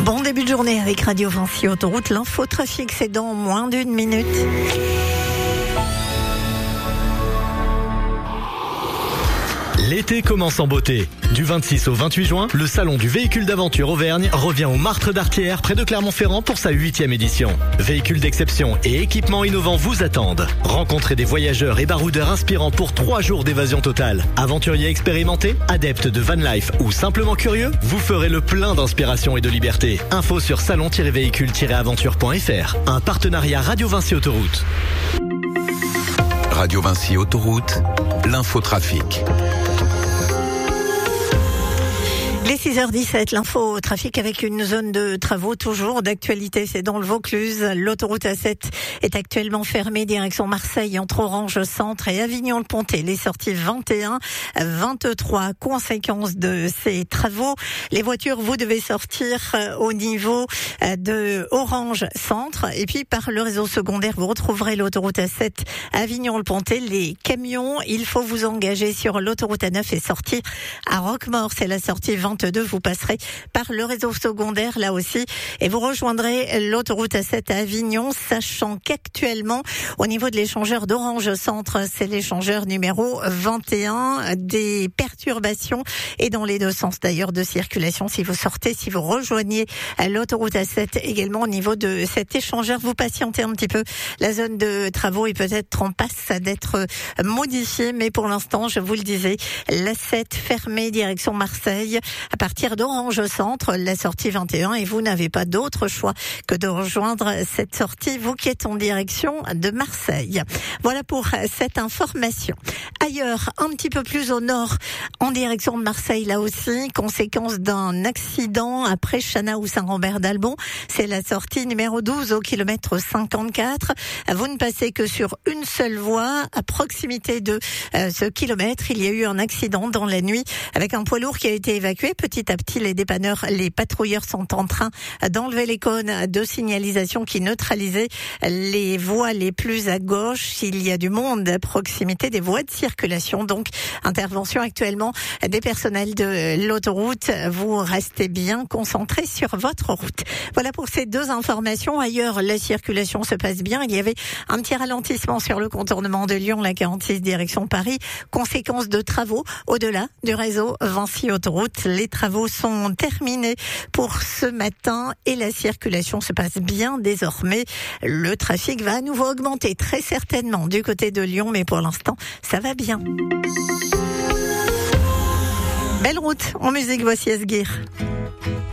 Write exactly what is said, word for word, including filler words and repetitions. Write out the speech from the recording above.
Bon début de journée avec Radio Vinci Autoroute. L'info trafic, c'est dans moins d'une minute. L'été commence en beauté. Du vingt-six au vingt-huit juin, le salon du véhicule d'aventure Auvergne revient au Martre d'Artière près de Clermont-Ferrand pour sa huitième édition. Véhicules d'exception et équipements innovants vous attendent. Rencontrez des voyageurs et baroudeurs inspirants pour trois jours d'évasion totale. Aventuriers expérimentés, adeptes de van life ou simplement curieux, vous ferez le plein d'inspiration et de liberté. Info sur salon tiret véhicule tiret aventure point f r. Un partenariat Radio Vinci Autoroute. Radio Vinci Autoroute, l'infotrafic. Les six heures dix-sept, l'info trafic avec une zone de travaux toujours d'actualité, c'est dans le Vaucluse. L'autoroute A sept est actuellement fermée direction Marseille entre Orange Centre et Avignon-le-Pontet. Les sorties vingt et un, vingt-trois, conséquence de ces travaux. Les voitures, vous devez sortir au niveau de Orange Centre et puis par le réseau secondaire, vous retrouverez l'autoroute A sept Avignon-le-Pontet. Les camions, il faut vous engager sur l'autoroute A neuf et sortir à Roquemaure. C'est la sortie vingt-deux. Vous passerez par le réseau secondaire là aussi et vous rejoindrez l'autoroute A sept à Avignon, sachant qu'actuellement au niveau de l'échangeur d'Orange Centre, c'est l'échangeur numéro vingt et un, des perturbations et dans les deux sens d'ailleurs de circulation. Si vous sortez, si vous rejoignez l'autoroute A sept également au niveau de cet échangeur, vous patientez un petit peu. La zone de travaux est peut-être en passe d'être modifiée, mais pour l'instant, je vous le disais, l'A sept fermée direction Marseille à partir d'Orange Centre, la sortie vingt et un, et vous n'avez pas d'autre choix que de rejoindre cette sortie, vous qui êtes en direction de Marseille. Voilà pour cette information. Ailleurs, un petit peu plus au nord, en direction de Marseille, là aussi, conséquence d'un accident après Chana ou Saint-Rambert-d'Albon. C'est la sortie numéro douze au kilomètre cinquante-quatre. Vous ne passez que sur une seule voie. À proximité de euh, ce kilomètre, il y a eu un accident dans la nuit avec un poids lourd qui a été évacué. Petit à petit, les dépanneurs, les patrouilleurs sont en train d'enlever les cônes de signalisation qui neutralisaient les voies les plus à gauche. Il y a du monde à proximité des voies de circulation. Donc, intervention actuellement des personnels de l'autoroute. Vous restez bien concentrés sur votre route. Voilà pour ces deux informations. Ailleurs, la circulation se passe bien. Il y avait un petit ralentissement sur le contournement de Lyon, la quarante-six direction Paris. Conséquence de travaux au-delà du réseau Vinci Autoroute. Les travaux sont terminés pour ce matin et la circulation se passe bien désormais. Le trafic va à nouveau augmenter très certainement du côté de Lyon, mais pour l'instant, ça va bien. Belle route en musique, voici Asgir.